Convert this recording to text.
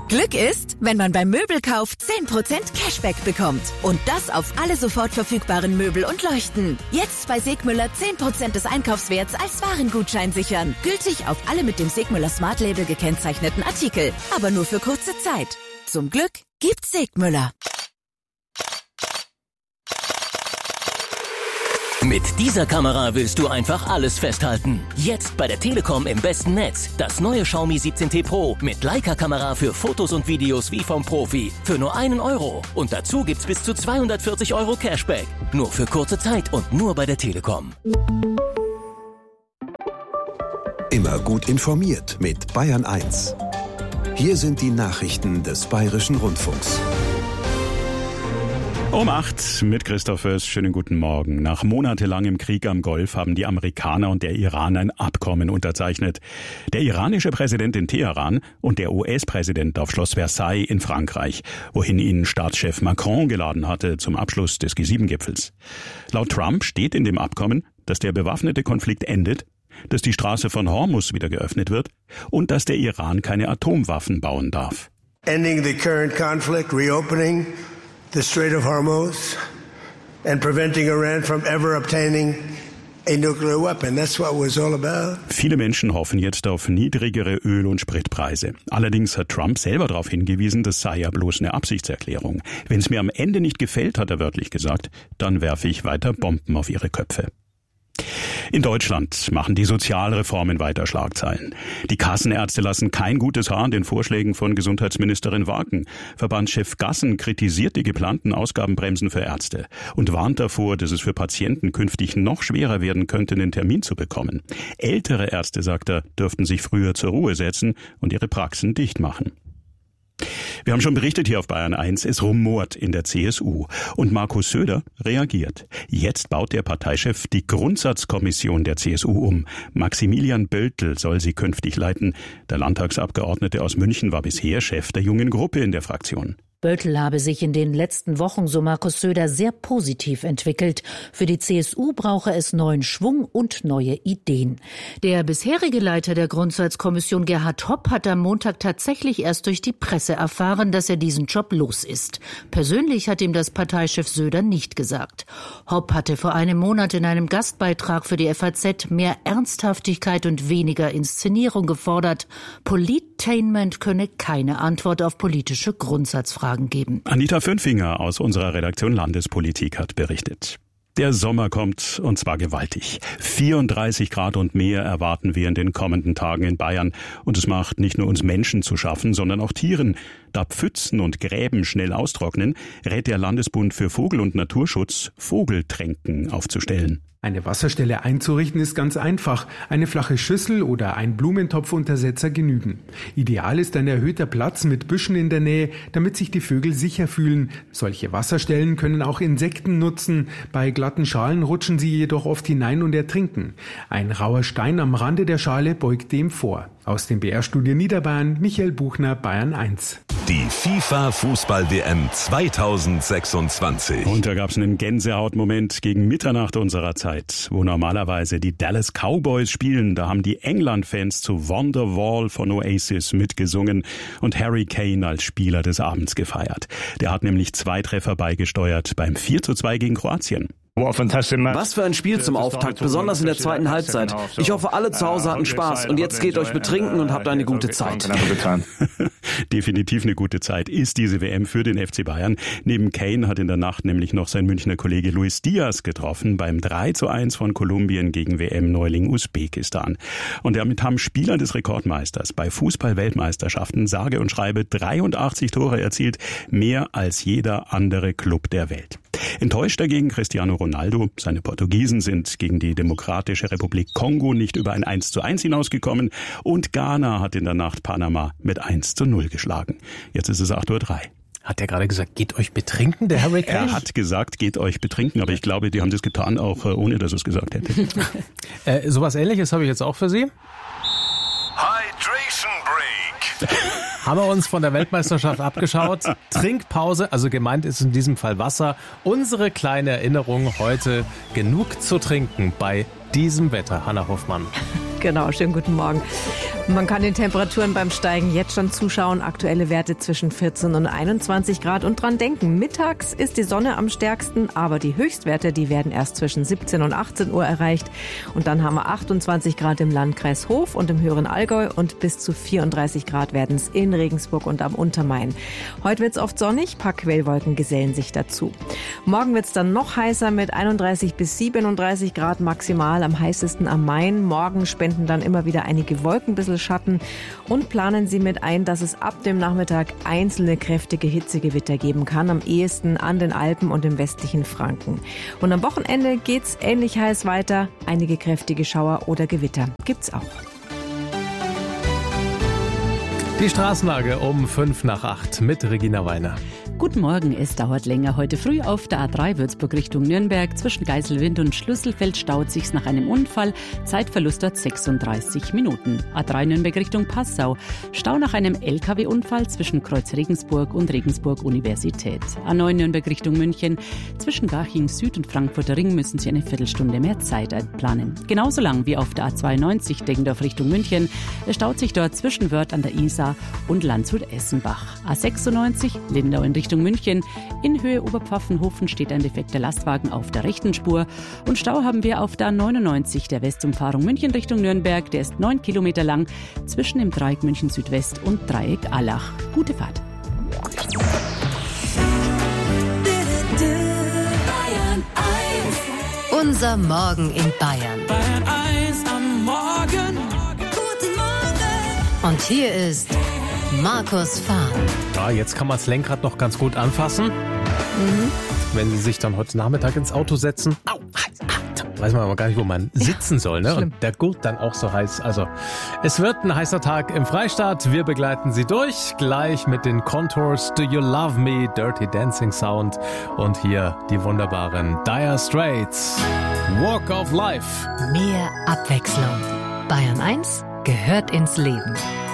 Glück ist, wenn man beim Möbelkauf 10% Cashback bekommt. Und das auf alle sofort verfügbaren Möbel und Leuchten. Jetzt bei Segmüller 10% des Einkaufswerts als Warengutschein sichern. Gültig auf alle mit dem Segmüller Smart Label gekennzeichneten Artikel. Aber nur für kurze Zeit. Zum Glück gibt's Segmüller. Mit dieser Kamera willst du einfach alles festhalten. Jetzt bei der Telekom im besten Netz. Das neue Xiaomi 17T Pro mit Leica-Kamera für Fotos und Videos wie vom Profi. Für nur 1 Euro. Und dazu gibt's bis zu 240 Euro Cashback. Nur für kurze Zeit und nur bei der Telekom. Immer gut informiert mit Bayern 1. Hier sind die Nachrichten des Bayerischen Rundfunks. Um 8 mit Christoph Fürst. Schönen guten Morgen. Nach monatelangem Krieg am Golf haben die Amerikaner und der Iran ein Abkommen unterzeichnet. Der iranische Präsident in Teheran und der US-Präsident auf Schloss Versailles in Frankreich, wohin ihn Staatschef Macron geladen hatte zum Abschluss des G7-Gipfels. Laut Trump steht in dem Abkommen, dass der bewaffnete Konflikt endet, dass die Straße von Hormuz wieder geöffnet wird und dass der Iran keine Atomwaffen bauen darf. Ending the current conflict, reopening the Strait of Hormuz and preventing Iran from ever obtaining a nuclear weapon. That's what it was all about. Viele Menschen hoffen jetzt auf niedrigere Öl- und Spritpreise. Allerdings hat Trump selber darauf hingewiesen, das sei ja bloß eine Absichtserklärung. Wenn es mir am Ende nicht gefällt, hat er wörtlich gesagt, dann werfe ich weiter Bomben auf ihre Köpfe. In Deutschland machen die Sozialreformen weiter Schlagzeilen. Die Kassenärzte lassen kein gutes Haar an den Vorschlägen von Gesundheitsministerin Waken. Verbandschef Gassen kritisiert die geplanten Ausgabenbremsen für Ärzte und warnt davor, dass es für Patienten künftig noch schwerer werden könnte, einen Termin zu bekommen. Ältere Ärzte, sagt er, dürften sich früher zur Ruhe setzen und ihre Praxen dicht machen. Wir haben schon berichtet hier auf Bayern 1, es rumort in der CSU. Und Markus Söder reagiert. Jetzt baut der Parteichef die Grundsatzkommission der CSU um. Maximilian Böltl soll sie künftig leiten. Der Landtagsabgeordnete aus München war bisher Chef der jungen Gruppe in der Fraktion. Böltl habe sich in den letzten Wochen, so Markus Söder, sehr positiv entwickelt. Für die CSU brauche es neuen Schwung und neue Ideen. Der bisherige Leiter der Grundsatzkommission, Gerhard Hopp, hat am Montag tatsächlich erst durch die Presse erfahren, dass er diesen Job los ist. Persönlich hat ihm das Parteichef Söder nicht gesagt. Hopp hatte vor einem Monat in einem Gastbeitrag für die FAZ mehr Ernsthaftigkeit und weniger Inszenierung gefordert. Politainment könne keine Antwort auf politische Grundsatzfragen geben. Anita Fünfinger aus unserer Redaktion Landespolitik hat berichtet. Der Sommer kommt, und zwar gewaltig. 34 Grad und mehr erwarten wir in den kommenden Tagen in Bayern. Und es macht nicht nur uns Menschen zu schaffen, sondern auch Tieren. Da Pfützen und Gräben schnell austrocknen, rät der Landesbund für Vogel- und Naturschutz, Vogeltränken aufzustellen. Eine Wasserstelle einzurichten ist ganz einfach. Eine flache Schüssel oder ein Blumentopfuntersetzer genügen. Ideal ist ein erhöhter Platz mit Büschen in der Nähe, damit sich die Vögel sicher fühlen. Solche Wasserstellen können auch Insekten nutzen. Bei glatten Schalen rutschen sie jedoch oft hinein und ertrinken. Ein rauer Stein am Rande der Schale beugt dem vor. Aus dem BR-Studio Niederbayern, Michael Buchner, Bayern 1. Die FIFA-Fußball-WM 2026. Und da gab es einen Gänsehautmoment gegen Mitternacht unserer Zeit, wo normalerweise die Dallas Cowboys spielen. Da haben die England-Fans zu Wonderwall von Oasis mitgesungen und Harry Kane als Spieler des Abends gefeiert. Der hat nämlich 2 Treffer beigesteuert beim 4:2 gegen Kroatien. Was für ein Spiel zum Auftakt, besonders in der zweiten Halbzeit. Ich hoffe, alle zu Hause hatten Spaß und jetzt geht euch betrinken und habt eine gute Zeit. Definitiv eine gute Zeit ist diese WM für den FC Bayern. Neben Kane hat in der Nacht nämlich noch sein Münchner Kollege Luis Diaz getroffen beim 3:1 von Kolumbien gegen WM-Neuling Usbekistan. Und damit haben Spieler des Rekordmeisters bei Fußball-Weltmeisterschaften sage und schreibe 83 Tore erzielt, mehr als jeder andere Club der Welt. Enttäuscht dagegen Cristiano Ronaldo. Seine Portugiesen sind gegen die Demokratische Republik Kongo nicht über ein 1:1 hinausgekommen und Ghana hat in der Nacht Panama mit 1:0 geschlagen. Jetzt ist es 8:03 Uhr. Hat der gerade gesagt, geht euch betrinken, der Harry Kane? Er hat gesagt, geht euch betrinken, aber ich glaube, die haben das getan, auch ohne, dass er es gesagt hätte. Sowas Ähnliches habe ich jetzt auch für Sie. Hydration Break. Haben wir uns von der Weltmeisterschaft abgeschaut. Trinkpause, also gemeint ist in diesem Fall Wasser. Unsere kleine Erinnerung heute, genug zu trinken bei diesem Wetter. Hannah Hoffmann. Genau, schönen guten Morgen. Man kann den Temperaturen beim Steigen jetzt schon zuschauen. Aktuelle Werte zwischen 14 und 21 Grad. Und dran denken, mittags ist die Sonne am stärksten, aber die Höchstwerte, die werden erst zwischen 17 und 18 Uhr erreicht. Und dann haben wir 28 Grad im Landkreis Hof und im höheren Allgäu und bis zu 34 Grad werden es in Regensburg und am Untermain. Heute wird es oft sonnig, ein paar Quellwolken gesellen sich dazu. Morgen wird es dann noch heißer mit 31 bis 37 Grad maximal, am heißesten am Main. Morgen spenden dann immer wieder einige Wolken ein bisschen Schatten und planen Sie mit ein, dass es ab dem Nachmittag einzelne kräftige Hitzegewitter geben kann, am ehesten an den Alpen und im westlichen Franken. Und am Wochenende geht's ähnlich heiß weiter. Einige kräftige Schauer oder Gewitter gibt's auch. Die Straßenlage um 7:55 mit Regina Weiner. Guten Morgen, es dauert länger. Heute früh auf der A3 Würzburg Richtung Nürnberg. Zwischen Geiselwind und Schlüsselfeld staut sich's nach einem Unfall. Zeitverlust dort 36 Minuten. A3 Nürnberg Richtung Passau. Stau nach einem LKW-Unfall zwischen Kreuz Regensburg und Regensburg Universität. A9 Nürnberg Richtung München. Zwischen Garching Süd und Frankfurter Ring müssen Sie eine Viertelstunde mehr Zeit einplanen. Genauso lang wie auf der A92 Deggendorf Richtung München. Es staut sich dort zwischen Wörth an der Isar und Landshut-Essenbach. A96 Lindau in Richtung München. In Höhe Oberpfaffenhofen steht ein defekter Lastwagen auf der rechten Spur. Und Stau haben wir auf der A99 der Westumfahrung München Richtung Nürnberg. Der ist 9 Kilometer lang zwischen dem Dreieck München Südwest und Dreieck Allach. Gute Fahrt. Unser Morgen in Bayern. Bayern 1 am Morgen. Guten Morgen. Und hier ist Markus Fahren. Ja, jetzt kann man das Lenkrad noch ganz gut anfassen. Wenn Sie sich dann heute Nachmittag ins Auto setzen. Au, weiß man aber gar nicht, wo man sitzen soll, ne? Und der Gurt dann auch so heiß. Also, es wird ein heißer Tag im Freistaat. Wir begleiten Sie durch. Gleich mit den Contours Do You Love Me, Dirty Dancing Sound. Und hier die wunderbaren Dire Straits. Walk of Life. Mehr Abwechslung. Bayern 1 gehört ins Leben.